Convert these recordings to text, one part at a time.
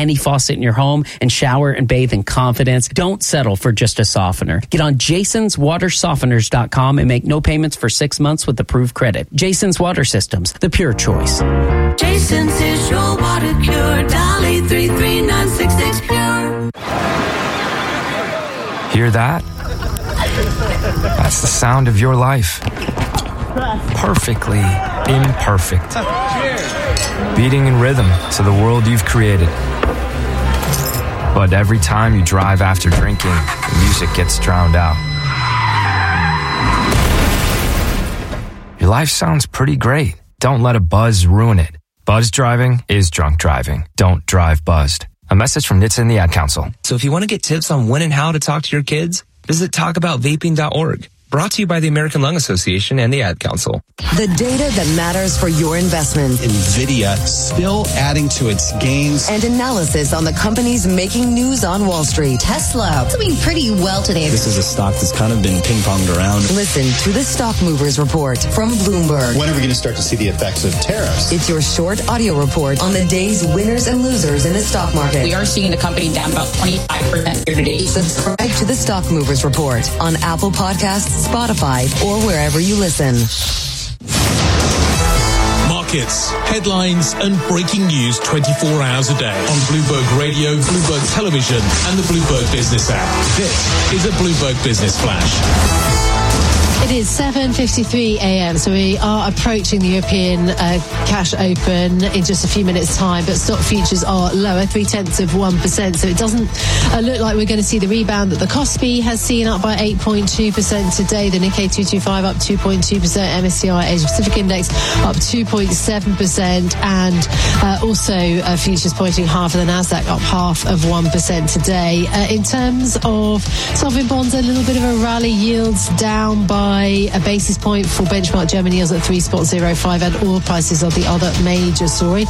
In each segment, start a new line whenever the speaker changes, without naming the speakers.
any faucet in your home and shower and bathe in confidence. Don't settle for just a softener. Get on jasonswatersofteners.com and make no payments for 6 months with approved credit. Jason's Water Systems, the pure choice.
Jason's is your water cure. Dolly 33966 pure.
Hear that? That's the sound of your life. Perfectly imperfect. Beating in rhythm to the world you've created. But every time you drive after drinking, the music gets drowned out. Your life sounds pretty great. Don't let a buzz ruin it. Buzz driving is drunk driving. Don't drive buzzed. A message from NHTSA and the Ad Council.
So if you want to get tips on when and how to talk to your kids, visit talkaboutvaping.org. Brought to you by the American Lung Association and the Ad Council.
The data that matters for your investment.
NVIDIA still adding to its gains.
And analysis on the companies making news on Wall Street.
Tesla doing pretty well today.
This is a stock that's kind of been ping-ponged around.
Listen to the Stock Movers Report from Bloomberg.
When are we going to start to see the effects of tariffs?
It's your short audio report on the day's winners and losers in the stock market.
We are seeing the company down about 25% year to date.
Subscribe to the Stock Movers Report on Apple Podcasts, Spotify, or wherever you listen.
Markets, headlines, and breaking news 24 hours a day on Bloomberg Radio, Bloomberg Television, and the Bloomberg Business app. This is a Bloomberg Business Flash.
It is 7:53 a.m, so we are approaching the European cash open in just a few minutes' time, but stock futures are lower, 0.3%, so it doesn't look like we're going to see the rebound that the Kospi has seen, up by 8.2% today. The Nikkei 225 up 2.2%, MSCI Asia Pacific Index up 2.7%, and also futures pointing half of the Nasdaq up 0.5% today. In terms of sovereign bonds, a little bit of a rally, yields down by a basis point for benchmark German yields at 3.05, and oil prices are the other major story.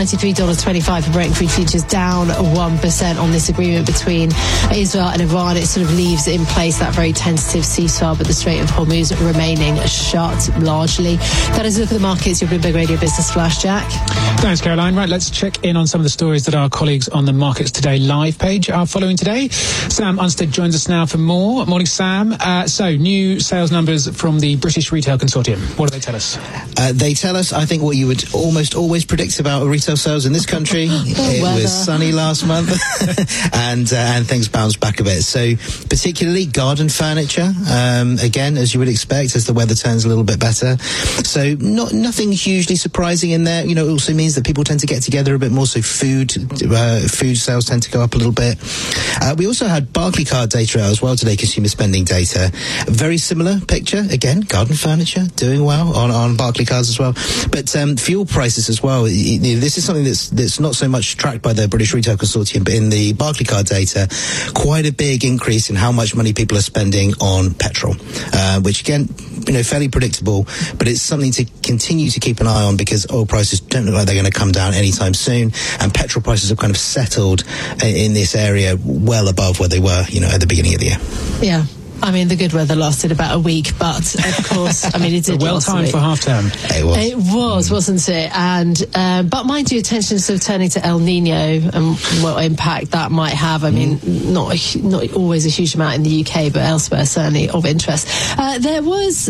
$93.25 for Brent crude futures, down 1% on this agreement between Israel and Iran. It sort of leaves in place that very tentative ceasefire, but the Strait of Hormuz remaining shut largely. That is a look at the markets. Your Bloomberg Radio Business Flash, Jack.
Thanks, Caroline. Right, let's check in on some of the stories that our colleagues on the Markets Today live page are following today. Sam Unstead joins us now for more. Morning, Sam. So, new sales numbers from the British Retail Consortium. What do they tell us?
They tell us, I think, what you would almost always predict about retail sales in this country. It was sunny last month, and things bounced back a bit. So, particularly garden furniture, again, as you would expect, as the weather turns a little bit better. So, nothing hugely surprising in there. You know, it also means that people tend to get together a bit more. So, food sales tend to go up a little bit. We also had Barclaycard data out as well today, consumer spending data. Very similar picture. Again, garden furniture doing well on Barclaycards as well. But fuel prices as well. This is something that's not so much tracked by the British Retail Consortium, but in the Barclaycard data, quite a big increase in how much money people are spending on petrol, which again, fairly predictable, but it's something to continue to keep an eye on because oil prices don't look like they're going to come down anytime soon, and petrol prices have kind of settled in this area well above where they were, at the beginning of the year.
Yeah. I mean, the good weather lasted about a week, but of course, I mean, it did
well timed for half term.
It
was, wasn't it? And but mind you, attention is sort of turning to El Nino and what impact that might have. I mean, not always a huge amount in the UK, but elsewhere certainly of interest. There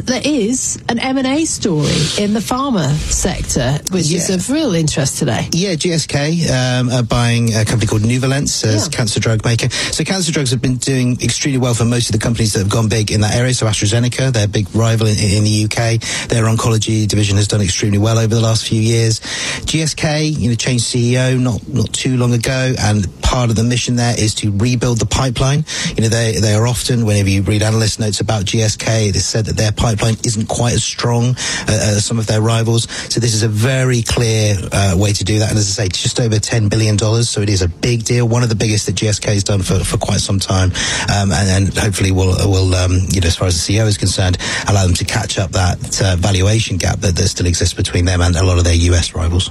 is an M&A story in the pharma sector, which is of real interest today.
Yeah, GSK are buying a company called Nuvalent as cancer drug maker. So cancer drugs have been doing extremely well for most of the companies that have gone big in that area. So AstraZeneca, their big rival in the UK, their oncology division has done extremely well over the last few years. GSK, changed CEO not too long ago, and part of the mission there is to rebuild the pipeline. They are often, whenever you read analyst notes about GSK, it is said that their pipeline isn't quite as strong as some of their rivals. So this is a very clear way to do that. And as I say, just over $10 billion. So it is a big deal, one of the biggest that GSK has done for quite some time, and hopefully will as far as the CEO is concerned, allow them to catch up that valuation gap that still exists between them and a lot of their US rivals.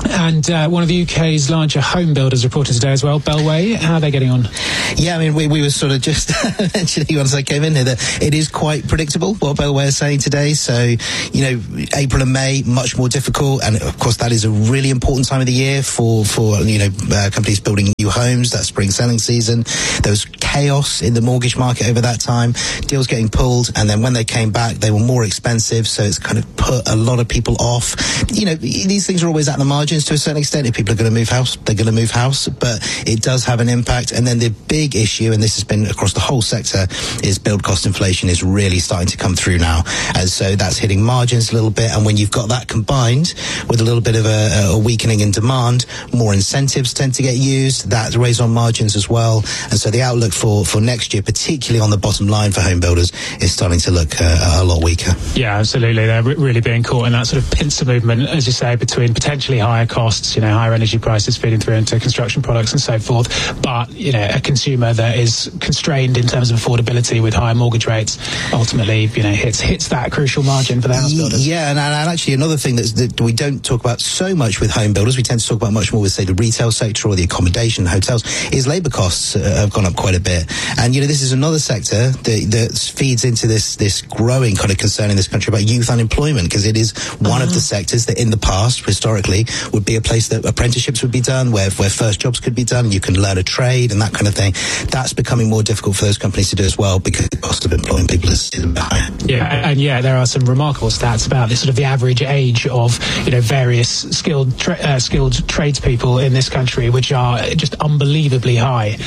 And one of the UK's larger home builders reported today as well, Bellway. How are they getting on?
Yeah, I mean, we were sort of just mentioning once I came in here that it is quite predictable what Bellway is saying today. So, you know, April and May, much more difficult. And of course, that is a really important time of the year for companies building new homes, that spring selling season. There was chaos in the mortgage market over that time, deals getting pulled. And then when they came back, they were more expensive. So it's kind of put a lot of people off. You know, these things are always at the margins to a certain extent. If people are going to move house, they're going to move house. But it does have an impact. And then the big issue, and this has been across the whole sector, is build cost inflation is really starting to come through now. And so that's hitting margins a little bit. And when you've got that combined with a little bit of a weakening in demand, more incentives tend to get used. That weighs on margins as well. And so the outlook for next year, particularly on the bottom line for home builders, is starting to look a lot weaker.
Yeah, absolutely. They're really being caught in that sort of pincer movement, as you say, between potentially higher costs, you know, higher energy prices feeding through into construction products and so forth. But, you know, a consumer that is constrained in terms of affordability with higher mortgage rates ultimately, you know, hits that crucial margin for the house builders.
Yeah, and actually another thing that we don't talk about so much with home builders, we tend to talk about much more with, say, the retail sector or the accommodation, hotels, is labour costs have gone up quite a bit. And, you know, this is another sector that feeds into this growing kind of concern in this country about youth unemployment, because it is one of the sectors that in the past, historically, would be a place that apprenticeships would be done, where first jobs could be done, you can learn a trade and that kind of thing. That's becoming more difficult for those companies to do as well, because the cost of employing people is higher.
Yeah, and there are some remarkable stats about this sort of the average age of, you know, various skilled tradespeople in this country, which are just unbelievably high.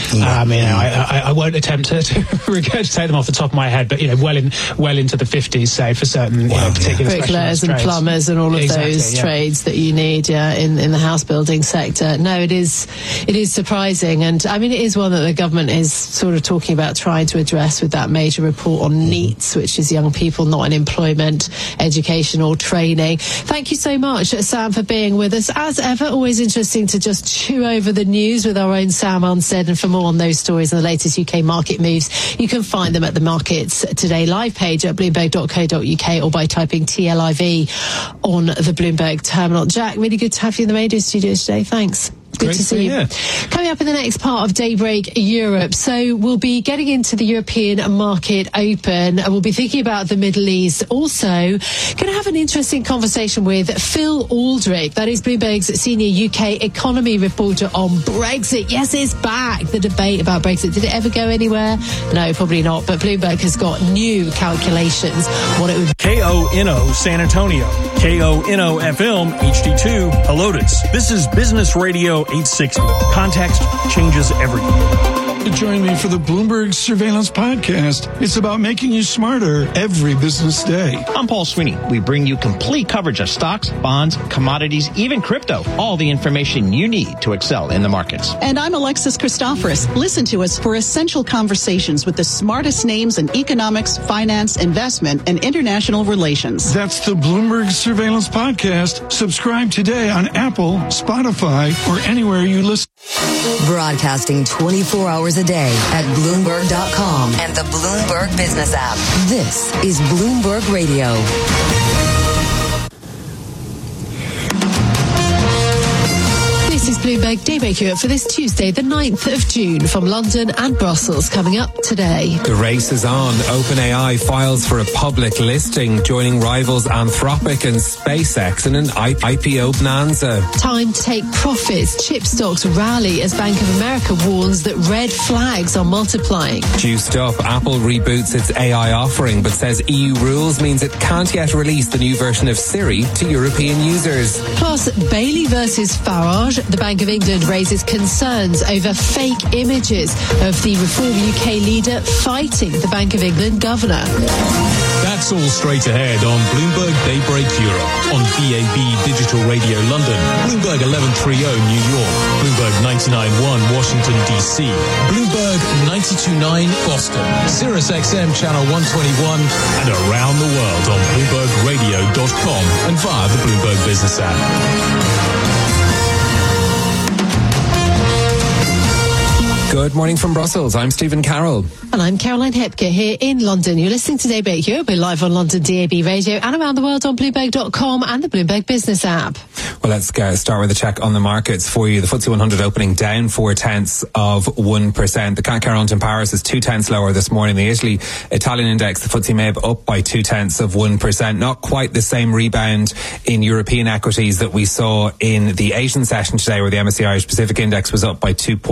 I won't attempt to regurgitate them off the top of my head, but, you know, well into the 50s, say, for certain particular
bricklayers and plumbers and all of those trades that you need in the house building sector. No, it is surprising, and I mean, it is one that the government is sort of talking about trying to address with that major report on NEETs, which is young people not in employment, education or training. Thank you so much, Sam, for being with us. As ever, always interesting to just chew over the news with our own Sam Unstead. And for more on those stories and the latest UK market moves, you can find them at the Markets Today live page at bloomberg.co.uk or by typing TLIV on the Bloomberg terminal. Jack, really good to have you in the radio studio today. Thanks. Good to see you. Coming up in the next part of Daybreak Europe, so we'll be getting into the European market open, and we'll be thinking about the Middle East. Also, going to have an interesting conversation with Phil Aldrich, that is Bloomberg's senior UK economy reporter on Brexit. Yes, it's back, the debate about Brexit. Did it ever go anywhere? No, probably not, but Bloomberg has got new calculations. What it would
KONO San Antonio, KONO FM HD2 Helotes. This is Business Radio 860. Context changes everything.
Join me for the Bloomberg Surveillance Podcast. It's about making you smarter every business day.
I'm Paul Sweeney. We bring you complete coverage of stocks, bonds, commodities, even crypto. All the information you need to excel in the markets.
And I'm Alexis Christoforous. Listen to us for essential conversations with the smartest names in economics, finance, investment, and international relations.
That's the Bloomberg Surveillance Podcast. Subscribe today on Apple, Spotify, or anywhere you listen.
Broadcasting 24 hours a day at Bloomberg.com and the Bloomberg Business app. This is Bloomberg Radio.
This is Bloomberg Daybreak Europe for this Tuesday, the 9th of June, from London and Brussels. Coming up today.
The race is on. OpenAI files for a public listing, joining rivals Anthropic and SpaceX in an IPO bonanza.
Time to take profits. Chip stocks rally as Bank of America warns that red flags are multiplying.
Juiced up, Apple reboots its AI offering, but says EU rules means it can't yet release the new version of Siri to European users.
Plus, Bailey versus Farage. The Bank of England raises concerns over fake images of the Reform UK leader fighting the Bank of England governor.
That's all straight ahead on Bloomberg Daybreak Europe, on DAB Digital Radio London, Bloomberg 1130 New York, Bloomberg 99.1 Washington DC, Bloomberg 92.9 Boston, Sirius XM Channel 121, and around the world on BloombergRadio.com and via the Bloomberg Business app.
Good morning from Brussels. I'm Stephen Carroll.
And I'm Caroline Hepker here in London. You're listening to Daybreak Europe. We're live on London DAB Radio and around the world on Bloomberg.com and the Bloomberg Business app.
Well, let's start with a check on the markets for you. The FTSE 100 opening down 0.4%. The CAC 40 in Paris is 0.2 lower this morning. The Italian index, the FTSE MIB, up by 0.2%. Not quite the same rebound in European equities that we saw in the Asian session today, where the MSCI Irish Pacific Index was up by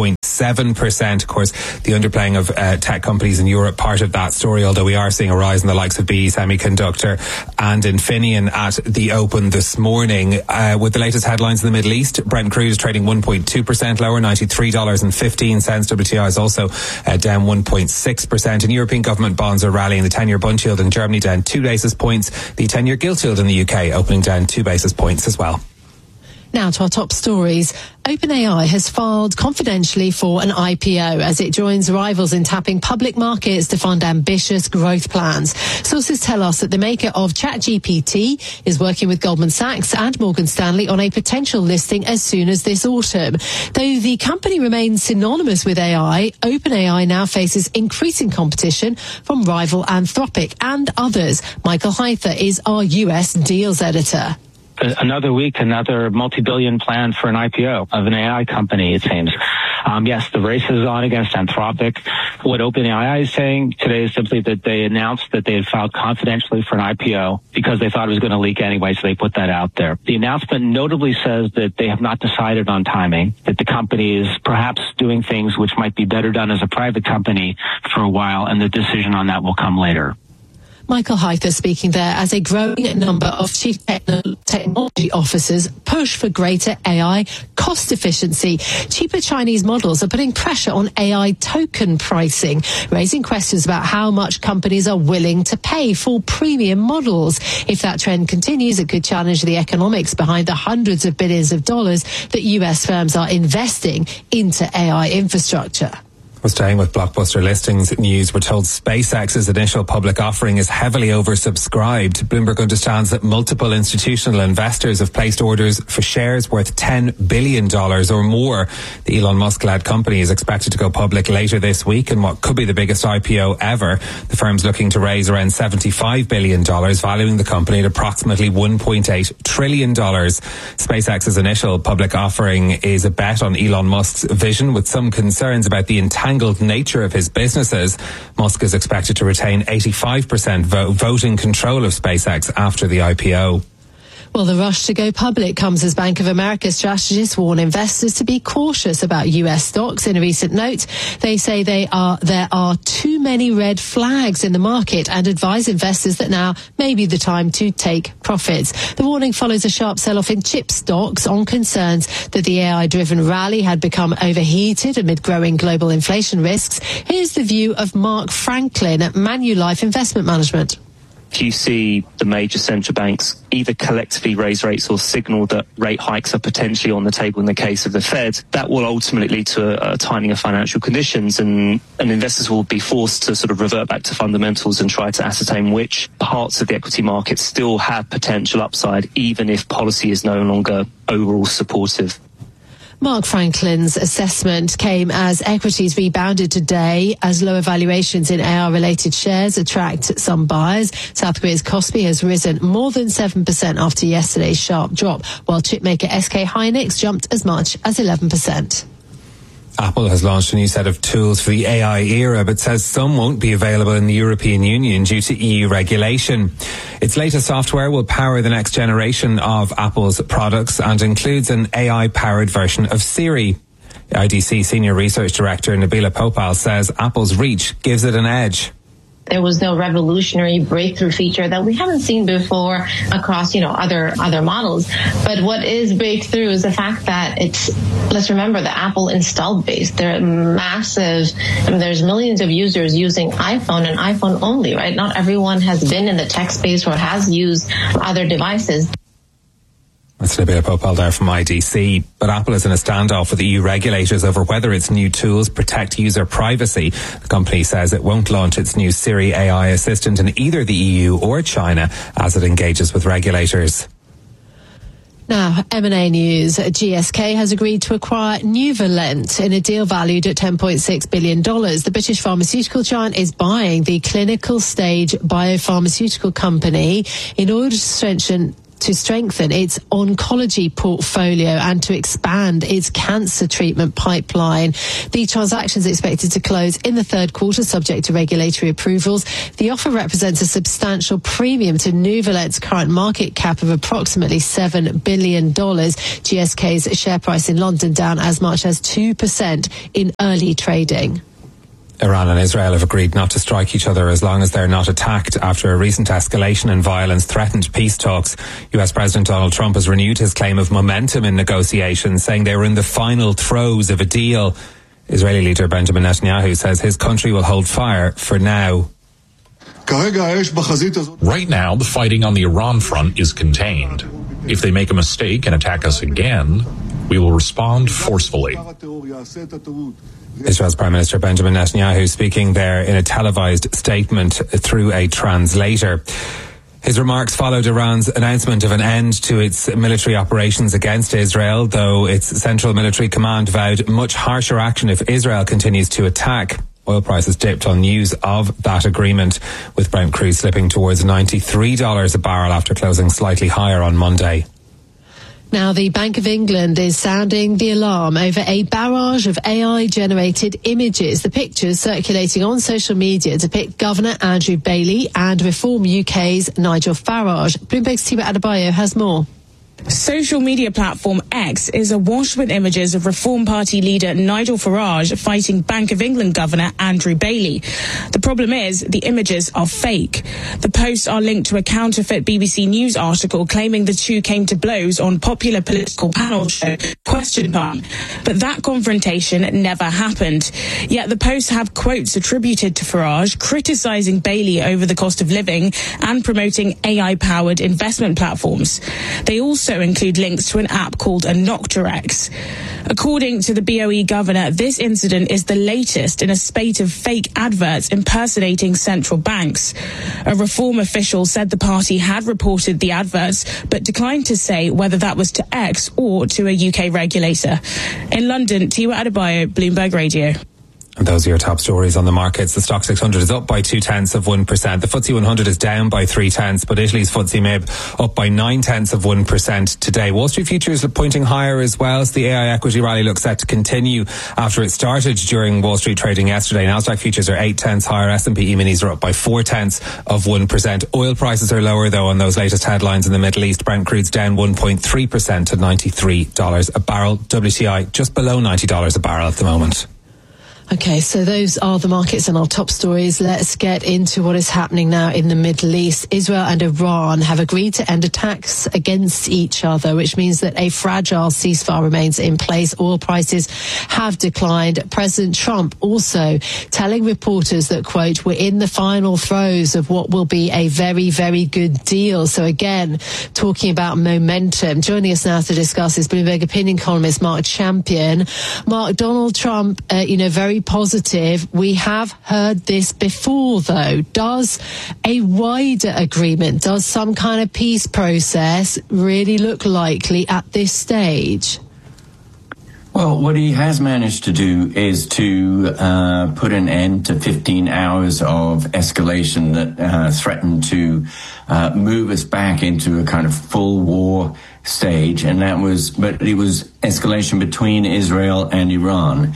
2.7%. Of course, the underplaying of tech companies in Europe, part of that story, although we are seeing a rise in the likes of BE Semiconductor and Infineon at the open this morning. With the latest headlines in the Middle East, Brent crude is trading 1.2% lower, $93.15. WTI is also down 1.6%. And European government bonds are rallying. The 10-year bund yield in Germany down 2 basis points. The 10-year gilt yield in the UK opening down 2 basis points as well.
Now to our top stories. OpenAI has filed confidentially for an IPO as it joins rivals in tapping public markets to fund ambitious growth plans. Sources tell us that the maker of ChatGPT is working with Goldman Sachs and Morgan Stanley on a potential listing as soon as this autumn. Though the company remains synonymous with AI, OpenAI now faces increasing competition from rival Anthropic and others. Michael Hyther is our US deals editor.
Another week, another multi-billion plan for an IPO of an AI company, it seems. Yes, the race is on against Anthropic. What OpenAI is saying today is simply that they announced that they had filed confidentially for an IPO because they thought it was going to leak anyway, so they put that out there. The announcement notably says that they have not decided on timing, that the company is perhaps doing things which might be better done as a private company for a while, and the decision on that will come later.
Michael Hyther speaking there as a growing number of chief technology officers push for greater AI cost efficiency. Cheaper Chinese models are putting pressure on AI token pricing, raising questions about how much companies are willing to pay for premium models. If that trend continues, it could challenge the economics behind the hundreds of billions of dollars that US firms are investing into AI infrastructure.
We're staying with blockbuster listings news. We're told SpaceX's initial public offering is heavily oversubscribed. Bloomberg understands that multiple institutional investors have placed orders for shares worth $10 billion or more. The Elon Musk-led company is expected to go public later this week in what could be the biggest IPO ever. The firm's looking to raise around $75 billion, valuing the company at approximately $1.8 trillion. SpaceX's initial public offering is a bet on Elon Musk's vision, with some concerns about the entangled nature of his businesses. Musk is expected to retain 85% voting control of SpaceX after the IPO.
Well, the rush to go public comes as Bank of America strategists warn investors to be cautious about US stocks. In a recent note, they say there are too many red flags in the market and advise investors that now may be the time to take profits. The warning follows a sharp sell-off in chip stocks on concerns that the AI-driven rally had become overheated amid growing global inflation risks. Here's the view of Mark Franklin at Manulife Investment Management.
If you see the major central banks either collectively raise rates or signal that rate hikes are potentially on the table in the case of the Fed, that will ultimately lead to a tightening of financial conditions, and investors will be forced to sort of revert back to fundamentals and try to ascertain which parts of the equity market still have potential upside, even if policy is no longer overall supportive.
Mark Franklin's assessment came as equities rebounded today as lower valuations in AR-related shares attract some buyers. South Korea's Kospi has risen more than 7% after yesterday's sharp drop, while chipmaker SK Hynix jumped as much as 11%.
Apple has launched a new set of tools for the AI era, but says some won't be available in the European Union due to EU regulation. Its latest software will power the next generation of Apple's products and includes an AI-powered version of Siri. IDC Senior Research Director Nabila Popal says Apple's reach gives it an edge.
There was no revolutionary breakthrough feature that we haven't seen before across, other models. But what is breakthrough is the fact that let's remember the Apple installed base. They're massive. There's millions of users using iPhone and iPhone only, right? Not everyone has been in the tech space or has used other devices.
That's Nabila Popal there from IDC. But Apple is in a standoff with EU regulators over whether its new tools protect user privacy. The company says it won't launch its new Siri AI assistant in either the EU or China as it engages with regulators.
Now, M&A news. GSK has agreed to acquire Nuvalent in a deal valued at $10.6 billion. The British pharmaceutical giant is buying the clinical stage biopharmaceutical company in order to strengthen its oncology portfolio and to expand its cancer treatment pipeline. The transaction is expected to close in the third quarter, subject to regulatory approvals. The offer represents a substantial premium to Nuvalent's current market cap of approximately $7 billion. GSK's share price in London down as much as 2% in early trading.
Iran and Israel have agreed not to strike each other as long as they're not attacked after a recent escalation in violence threatened peace talks. US President Donald Trump has renewed his claim of momentum in negotiations, saying they were in the final throes of a deal. Israeli leader Benjamin Netanyahu says his country will hold fire for now.
Right now, the fighting on the Iran front is contained. If they make a mistake and attack us again, we will respond forcefully.
Israel's Prime Minister Benjamin Netanyahu speaking there in a televised statement through a translator. His remarks followed Iran's announcement of an end to its military operations against Israel, though its central military command vowed much harsher action if Israel continues to attack. Oil prices dipped on news of that agreement, with Brent crude slipping towards $93 a barrel after closing slightly higher on Monday.
Now, the Bank of England is sounding the alarm over a barrage of AI-generated images. The pictures circulating on social media depict Governor Andrew Bailey and Reform UK's Nigel Farage. Bloomberg's Tima Adebayo has more.
Social media platform X is awash with images of Reform Party leader Nigel Farage fighting Bank of England Governor Andrew Bailey. The problem is the images are fake. The posts are linked to a counterfeit BBC News article claiming the two came to blows on popular political panel show Question Time. But that confrontation never happened. Yet the posts have quotes attributed to Farage criticising Bailey over the cost of living and promoting AI-powered investment platforms. They also include links to an app called Anoctarex. According to the BOE governor, this incident is the latest in a spate of fake adverts impersonating central banks. A Reform official said the party had reported the adverts, but declined to say whether that was to X or to a UK regulator. In London, Tiwa Adebayo, Bloomberg Radio.
And those are your top stories on the markets. The Stock 600 is up by 0.2%. The FTSE 100 is down by 0.3, but Italy's FTSE MIB up by 0.9% today. Wall Street futures are pointing higher as well as the AI equity rally looks set to continue after it started during Wall Street trading yesterday. Nasdaq futures are 0.8 higher. S&P E-minis are up by 0.4%. Oil prices are lower though on those latest headlines in the Middle East. Brent crude's down 1.3% to $93 a barrel. WTI just below $90 a barrel at the moment.
Okay, so those are the markets and our top stories. Let's get into what is happening now in the Middle East. Israel and Iran have agreed to end attacks against each other, which means that a fragile ceasefire remains in place. Oil prices have declined. President Trump also telling reporters that, quote, we're in the final throes of what will be a very, very good deal. So again, talking about momentum. Joining us now to discuss is Bloomberg opinion columnist Mark Champion. Mark, Donald Trump, very positive. We have heard this before, though. Does a wider agreement, does some kind of peace process really look likely at this stage?
Well, what he has managed to do is to put an end to 15 hours of escalation that threatened to move us back into a kind of full war stage, and but it was escalation between Israel and Iran,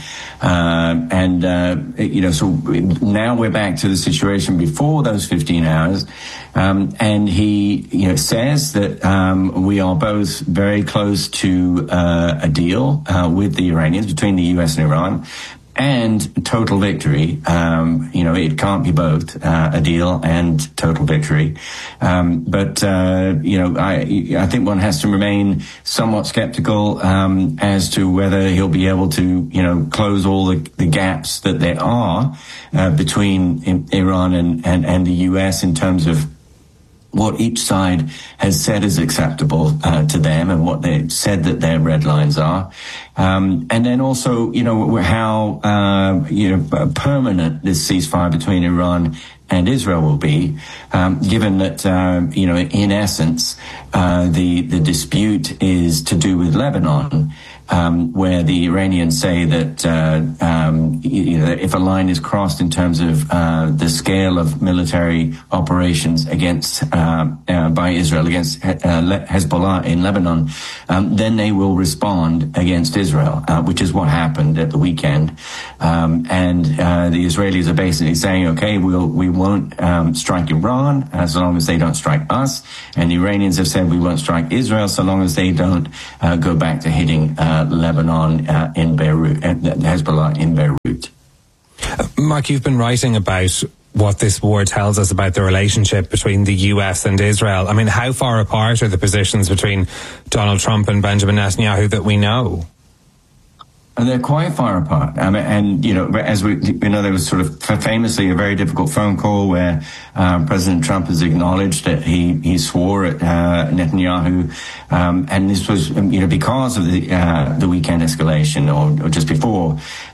so now we're back to the situation before those 15 hours, and he, says that we are both very close to a deal with the Iranians between the U.S. and Iran. And total victory. It can't be both a deal and total victory. I think one has to remain somewhat skeptical as to whether he'll be able to, close all the gaps that there are between Iran and the U.S. in terms of what each side has said is acceptable to them and what they've said that their red lines are. And then also, how, permanent this ceasefire between Iran and Israel will be, given that, in essence, the dispute is to do with Lebanon. Where the Iranians say that if a line is crossed in terms of the scale of military operations against by Israel against Hezbollah in Lebanon, then they will respond against Israel, which is what happened at the weekend. And the Israelis are basically saying, okay, we won't strike Iran as long as they don't strike us, and the Iranians have said we won't strike Israel so long as they don't go back to hitting Lebanon in Beirut, Hezbollah in Beirut.
Mark, you've been writing about what this war tells us about the relationship between the US and Israel. I mean, how far apart are the positions between Donald Trump and Benjamin Netanyahu that we know?
And they're quite far apart. As there was sort of famously a very difficult phone call where President Trump has acknowledged that he swore at Netanyahu, and this was because of the weekend escalation or just before,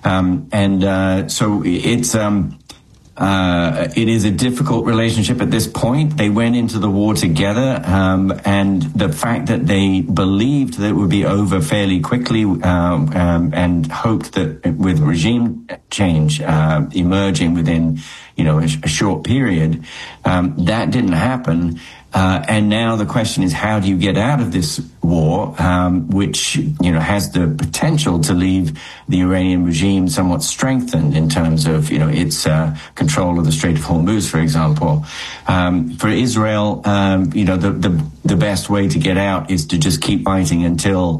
so it's. It is a difficult relationship at this point. They went into the war together, and the fact that they believed that it would be over fairly quickly, and hoped that with regime change emerging within, a short period, that didn't happen. And now the question is, how do you get out of this war, which, has the potential to leave the Iranian regime somewhat strengthened in terms of, its control of the Strait of Hormuz, for example. For Israel, the best way to get out is to just keep fighting until,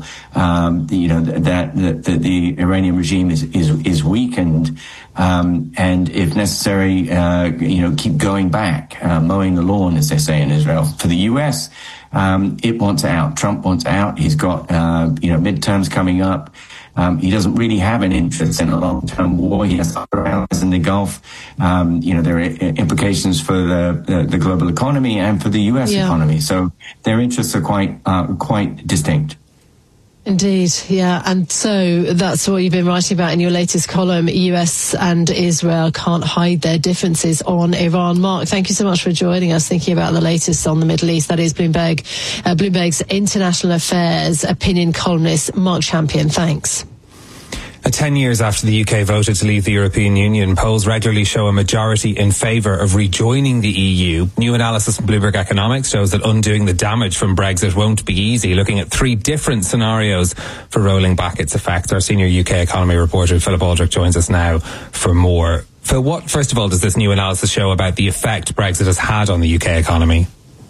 the Iranian regime is weakened. And if necessary, keep going back, mowing the lawn, as they say in Israel. For the U.S., it wants out. Trump wants out. He's got, midterms coming up. He doesn't really have an interest in a long-term war. He has other allies in the Gulf. There are implications for the global economy and for the U.S. economy. So their interests are quite distinct.
Indeed, yeah. And so that's what you've been writing about in your latest column. US and Israel can't hide their differences on Iran. Mark, thank you so much for joining us, thinking about the latest on the Middle East. That is Bloomberg's international affairs opinion columnist, Mark Champion. Thanks.
10 years after the UK voted to leave the European Union, polls regularly show a majority in favour of rejoining the EU. New analysis from Bloomberg Economics shows that undoing the damage from Brexit won't be easy, looking at 3 different scenarios for rolling back its effects. Our senior UK economy reporter, Philip Aldrich, joins us now for more. Phil, what, first of all, does this new analysis show about the effect Brexit has had on the UK economy?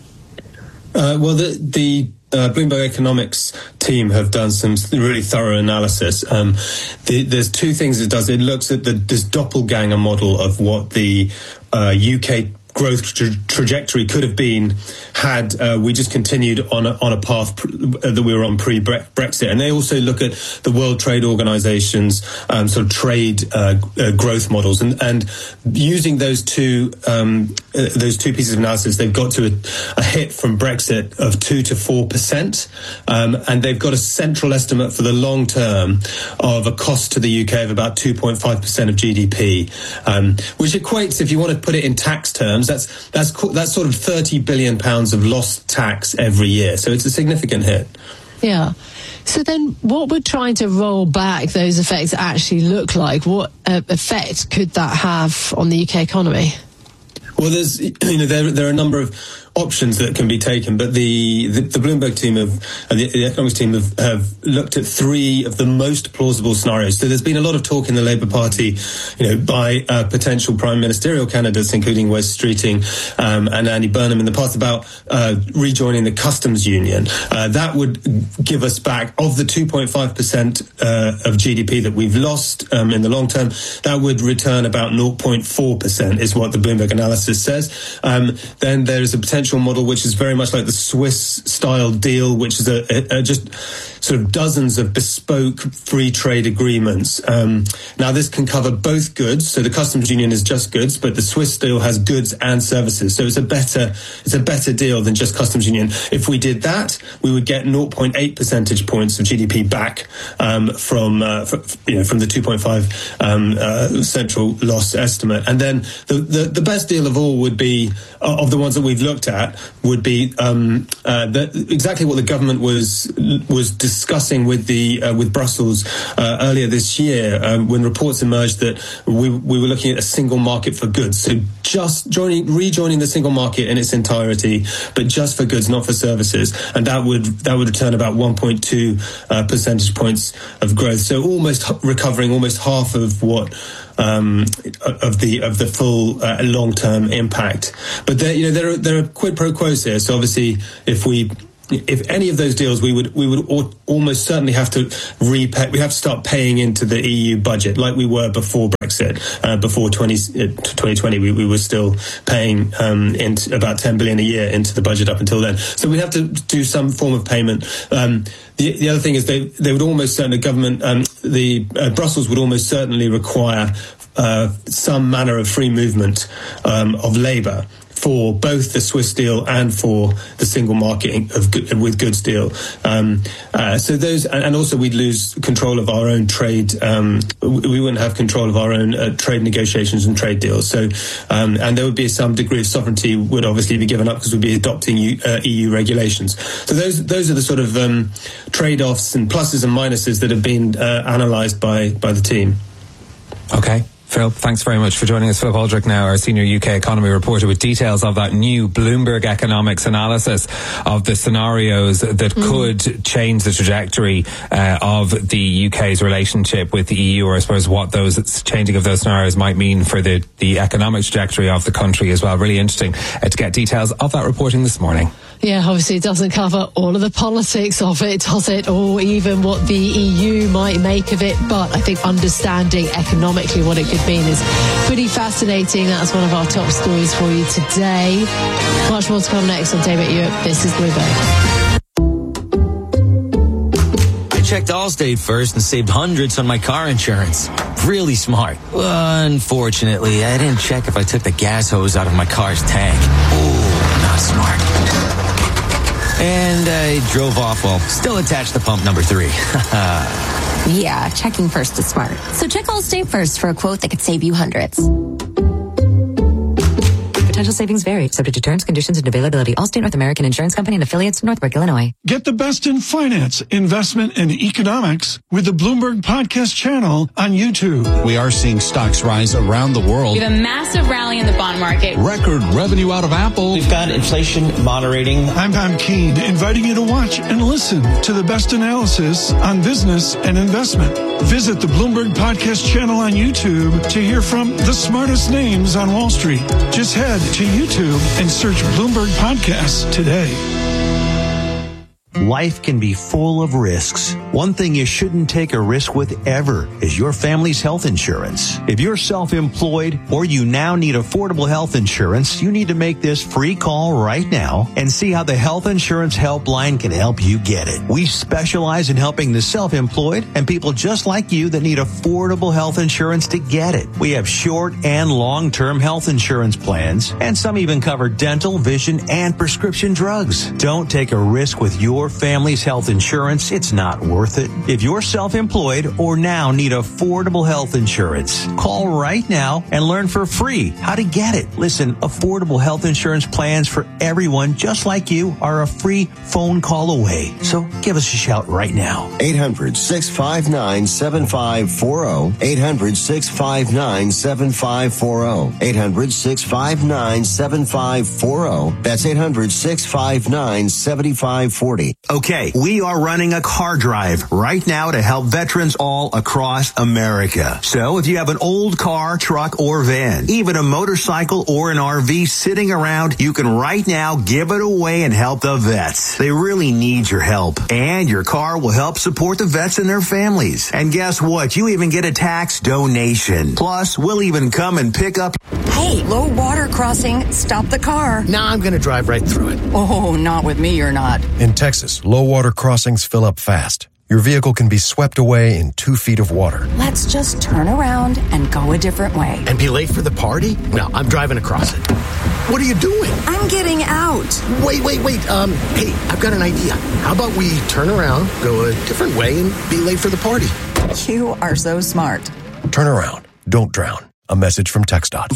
The Bloomberg Economics team have done some really thorough analysis. There's 2 things it does. It looks at this doppelganger model of what the UK growth trajectory could have been had we just continued on a path that we were on pre-Brexit. And they also look at the World Trade Organization's sort of trade growth models, and using those two pieces of analysis, they've got to a hit from Brexit of 2 to 4%, and they've got a central estimate for the long term of a cost to the UK of about 2.5% of GDP, which equates, if you want to put it in tax terms, that's sort of £30 billion of lost tax every year. So it's a significant hit.
Yeah. So then what would trying to roll back those effects actually look like? What effect could that have on the UK economy?
Well, there are a number of options that can be taken, but the Bloomberg team the economics team have looked at 3 of the most plausible scenarios. So there's been a lot of talk in the Labour Party, by potential prime ministerial candidates, including Wes Streeting and Andy Burnham in the past, about rejoining the customs union. That would give us back, of the 2.5% of GDP that we've lost in the long term, that would return about 0.4%, is what the Bloomberg analysis says. Then there is a potential preferential model, which is very much like the Swiss-style deal, which is a just sort of dozens of bespoke free trade agreements. Now, this can cover both goods, so the customs union is just goods, but the Swiss deal has goods and services, so it's a better deal than just customs union. If we did that, we would get 0.8 percentage points of GDP back from the 2.5 central loss estimate. And then the best deal of all would be, of the ones that we've looked at, would be exactly what the government was discussing with Brussels earlier this year, when reports emerged that we were looking at a single market for goods. So just rejoining the single market in its entirety, but just for goods, not for services, and that would return about 1.2 percentage points of growth. So almost recovering almost half of what of the full long-term impact. But there are quid pro quos here. So obviously, if any of those deals, we would almost certainly have to repay. We have to start paying into the EU budget like we were before Brexit. Before 2020, we were still paying into about 10 billion a year into the budget up until then. So we have to do some form of payment. The other thing is they would almost certainly, Brussels would almost certainly require some manner of free movement of labour for both the Swiss deal and for the single market with goods deal. So those, and also we'd lose control of our own trade. We wouldn't have control of our own trade negotiations and trade deals. So, and there would be some degree of sovereignty would obviously be given up because we'd be adopting EU regulations. So those are the sort of trade-offs and pluses and minuses that have been analysed by the team.
Okay. Phil, thanks very much for joining us. Philip Aldrich now, our senior UK economy reporter, with details of that new Bloomberg economics analysis of the scenarios that could change the trajectory of the UK's relationship with the EU, or I suppose what those changing of those scenarios might mean for the economic trajectory of the country as well. Really interesting to get details of that reporting this morning.
Yeah, obviously it doesn't cover all of the politics of it, does it? Or even what the EU might make of it. But I think understanding economically what it could mean is pretty fascinating. That's one of our top stories for you today. Much more to come next on Daybreak Europe. This is Bloomberg.
I checked Allstate first and saved hundreds on my car insurance. Really smart. Unfortunately, I didn't check if I took the gas hose out of my car's tank. Ooh, not smart. And I drove off while still attached to pump number 3.
Yeah, checking first is smart. So check Allstate first for a quote that could save you hundreds. Potential savings vary, subject to terms, conditions, and availability. Allstate North American Insurance Company and affiliates, Northbrook, Illinois.
Get the best in finance, investment, and economics with the Bloomberg Podcast channel on YouTube.
We are seeing stocks rise around the world.
We have a massive rally in the bond market.
Record revenue out of Apple.
We've got inflation moderating.
I'm Pam Keen, inviting you to watch and listen to the best analysis on business and investment. Visit the Bloomberg Podcast channel on YouTube to hear from the smartest names on Wall Street. Just head to YouTube and search Bloomberg Podcasts today.
Life can be full of risks. One thing you shouldn't take a risk with ever is your family's health insurance. If you're self-employed or you now need affordable health insurance, you need to make this free call right now and see how the Health Insurance Helpline can help you get it. We specialize in helping the self-employed and people just like you that need affordable health insurance to get it. We have short and long-term health insurance plans, and some even cover dental, vision, and prescription drugs. Don't take a risk with your family's health insurance. It's not worth it. If you're self-employed or now need affordable health insurance, call right now and learn for free how to get it. Listen, affordable health insurance plans for everyone just like you are a free phone call away. So give us a shout right now.
800-659-7540. 800-659-7540. 800-659-7540. That's 800-659-7540.
Okay, we are running a car drive right now to help veterans all across America. So if you have an old car, truck, or van, even a motorcycle or an RV sitting around, you can right now give it away and help the vets. They really need your help. And your car will help support the vets and their families. And guess what? You even get a tax donation. Plus, we'll even come and pick up.
Hey, low water crossing, stop the car.
Nah, I'm going to drive right through it.
Oh, not with me, you're not.
In Texas, low water crossings fill up fast. Your vehicle can be swept away in 2 feet of water.
Let's just turn around and go a different way.
And be late for the party? No, I'm driving across it. What are you doing?
I'm getting out.
Wait. Hey, I've got an idea. How about we turn around, go a different way, and be late for the party?
You are so smart.
Turn around. Don't drown. A message from TxDOT.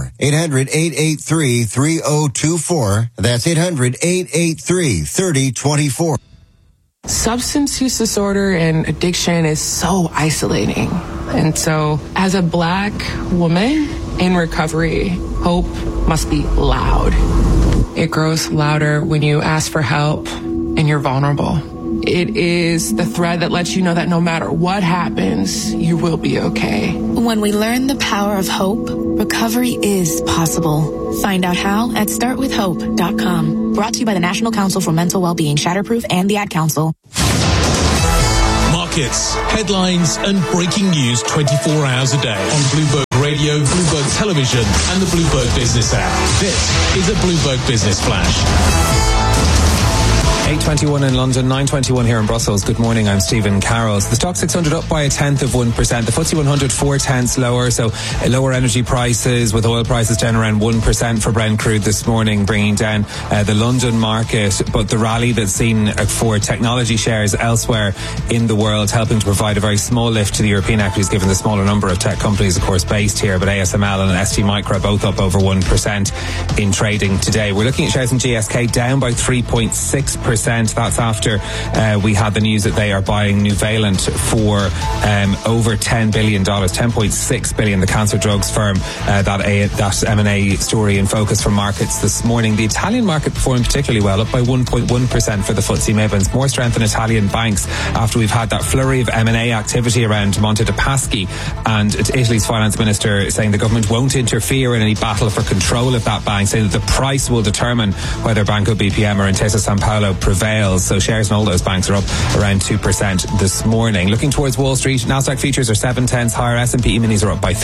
800-883-3024. That's 800-883-3024.
Substance use disorder and addiction is so isolating. And so, as a Black woman in recovery, hope must be loud. It grows louder when you ask for help and you're vulnerable. It is the thread that lets you know that no matter what happens, you will be okay.
When we learn the power of hope, recovery is possible. Find out how at startwithhope.com. Brought to you by the National Council for Mental Wellbeing, Shatterproof, and the Ad Council.
Markets, headlines, and breaking news 24 hours a day on Bloomberg Radio, Bloomberg Television, and the Bloomberg Business app. This is a Bloomberg Business Flash.
8:21 in London, 9:21 here in Brussels. Good morning, I'm Stephen Carrolls. The stock 600 up by 0.1%. The FTSE 100 0.4 lower, so lower energy prices with oil prices down around 1% for Brent crude this morning, bringing down the London market. But the rally that's seen for technology shares elsewhere in the world, helping to provide a very small lift to the European equities, given the smaller number of tech companies, of course, based here. But ASML and ST Micro both up over 1% in trading today. We're looking at shares in GSK down by 3.6%. That's after we had the news that they are buying Nuvalent for over $10 billion, $10.6 billion, the cancer drugs firm. That M&A story in focus for markets this morning. The Italian market performed particularly well, up by 1.1% for the FTSE MIB. More strength in Italian banks after we've had that flurry of M&A activity around Monte dei Paschi, and Italy's finance minister saying the government won't interfere in any battle for control of that bank, saying that the price will determine whether Banco BPM or Intesa Sanpaolo prevails. So shares in all those banks are up around 2% this morning. Looking towards Wall Street, Nasdaq futures are 0.7 higher. S&P E-minis are up by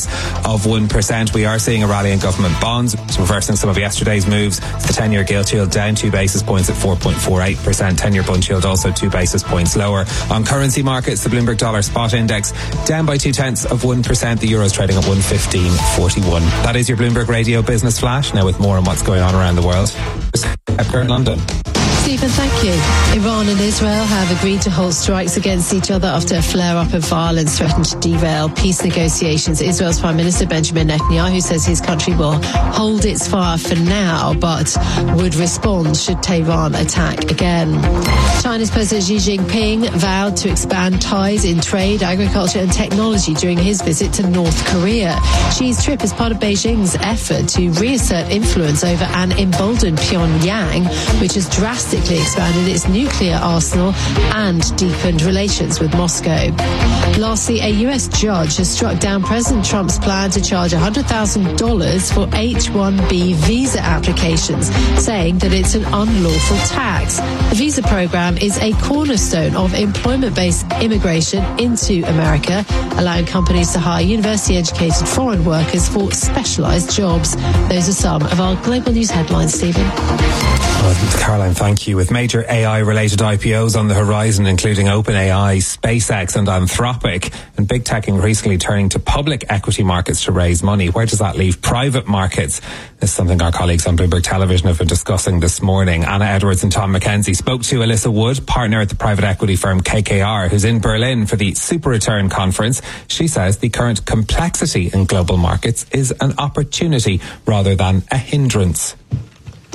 0.3%. We are seeing a rally in government bonds, reversing some of yesterday's moves. The 10-year gilt yield down 2 basis points at 4.48%. 10-year bund yield also 2 basis points lower. On currency markets, the Bloomberg Dollar Spot Index down by 0.2%. The Euro's trading at 115.41. That is your Bloomberg Radio Business Flash. Now with more on what's going on around the world. Pepper in London.
Stephen, thank you. Iran and Israel have agreed to halt strikes against each other after a flare-up of violence threatened to derail peace negotiations. Israel's Prime Minister Benjamin Netanyahu says his country will hold its fire for now, but would respond should Tehran attack again. China's President Xi Jinping vowed to expand ties in trade, agriculture and technology during his visit to North Korea. Xi's trip is part of Beijing's effort to reassert influence over an emboldened Pyongyang, which has drastically expanded its nuclear arsenal and deepened relations with Moscow. Lastly, a U.S. judge has struck down President Trump's plan to charge $100,000 for H-1B visa applications, saying that it's an unlawful tax. The visa program is a cornerstone of employment-based immigration into America, allowing companies to hire university-educated foreign workers for specialized jobs. Those are some of our global news headlines, Stephen.
Caroline, thank you. With major AI-related IPOs on the horizon, including OpenAI, SpaceX and Anthropic, and big tech increasingly turning to public equity markets to raise money, where does that leave private markets? This is something our colleagues on Bloomberg Television have been discussing this morning. Anna Edwards and Tom McKenzie spoke to Alyssa Wood, partner at the private equity firm KKR, who's in Berlin for the Super Return Conference. She says the current complexity in global markets is an opportunity rather than a hindrance.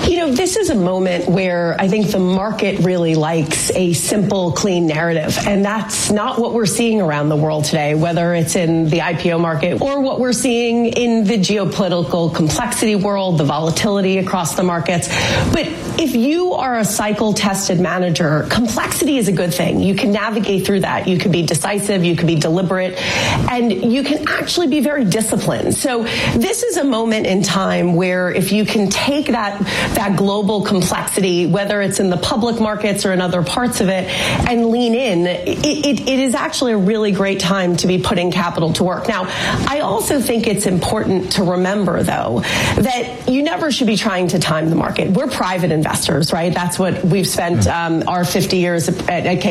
This is a moment where I think the market really likes a simple, clean narrative. And that's not what we're seeing around the world today, whether it's in the IPO market or what we're seeing in the geopolitical complexity world, the volatility across the markets. But if you are a cycle-tested manager, complexity is a good thing. You can navigate through that. You can be decisive, you can be deliberate, and you can actually be very disciplined. So this is a moment in time where if you can take that global complexity, whether it's in the public markets or in other parts of it, and lean in, it is actually a really great time to be putting capital to work. Now, I also think it's important to remember, though, that you never should be trying to time the market. We're private investors, right? That's what we've spent our 50 years at